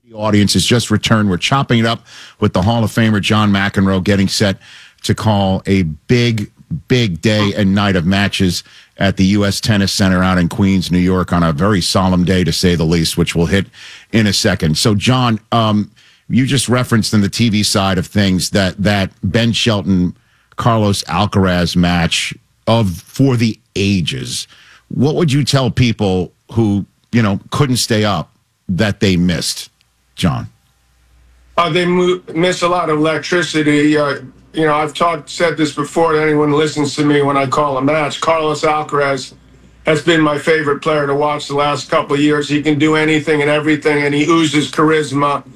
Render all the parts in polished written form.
The audience has just returned. We're chopping it up with the Hall of Famer John McEnroe, getting set to call a big day and night of matches at the U.S. Tennis Center out in Queens, New York, on a very solemn day, to say the least, which we'll hit in a second. So, John, you just referenced in the TV side of things that Ben Shelton, Carlos Alcaraz match for the ages. What would you tell people who, couldn't stay up that they missed, John? They miss a lot of electricity. I've said this before to anyone who listens to me when I call a match. Carlos Alcaraz has been my favorite player to watch the last couple of years. He can do anything and everything, and he oozes charisma.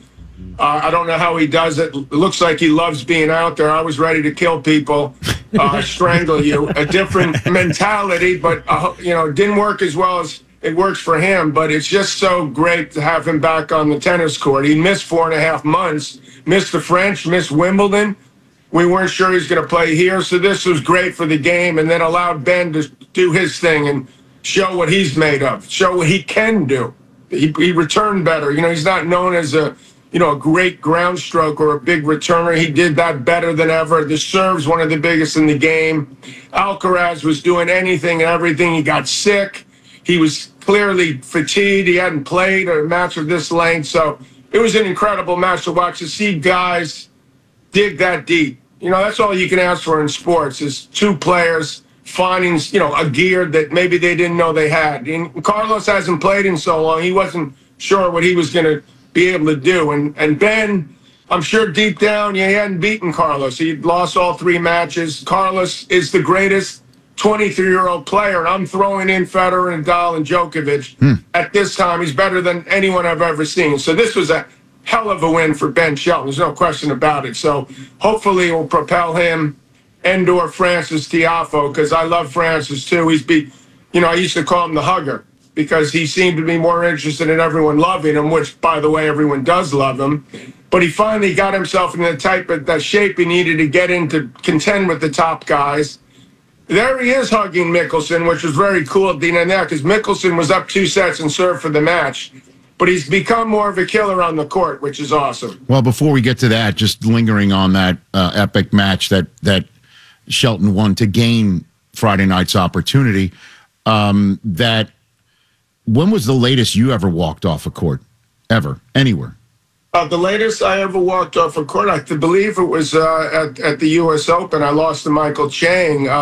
I don't know how he does it. It looks like he loves being out there. I was ready to kill people, strangle you. A different mentality, but, it didn't work as well as it works for him. But it's just so great to have him back on the tennis court. He missed 4.5 months, missed the French, missed Wimbledon. We weren't sure he was going to play here. So this was great for the game, and then allowed Ben to do his thing and show what he's made of, show what he can do. He returned better. He's not known as a great ground stroke or a big returner. He did that better than ever. The serve's one of the biggest in the game. Alcaraz was doing anything and everything. He got sick. He was clearly fatigued. He hadn't played a match of this length. So it was an incredible match to watch, to see guys dig that deep. That's all you can ask for in sports, is two players finding, a gear that maybe they didn't know they had. And Carlos hasn't played in so long. He wasn't sure what he was going to be able to do. And Ben, I'm sure deep down, he hadn't beaten Carlos. He lost all 3 matches. Carlos is the greatest 23-year-old player. And I'm throwing in Federer and Nadal and Djokovic. At this time, he's better than anyone I've ever seen. So this was a hell of a win for Ben Shelton. There's no question about it. So hopefully it will propel him and/or Francis Tiafoe, because I love Francis too. I used to call him the hugger, because he seemed to be more interested in everyone loving him, which, by the way, everyone does love him. But he finally got himself in that shape he needed to get in to contend with the top guys. There he is hugging Mickelson, which was very cool at the end of that, because Mickelson was up 2 sets and served for the match. But he's become more of a killer on the court, which is awesome. Well, before we get to that, just lingering on that epic match that Shelton won to gain Friday night's opportunity, when was the latest you ever walked off a court? Ever? Anywhere? The latest I ever walked off a court, I believe it was at the U.S. Open. I lost to Michael Chang.